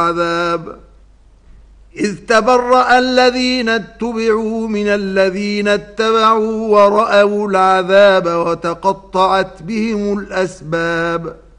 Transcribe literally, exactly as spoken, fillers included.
العذاب إذ تبرأ الذين اتبعوا من الذين اتبعوا ورأوا العذاب وتقطعت بهم الأسباب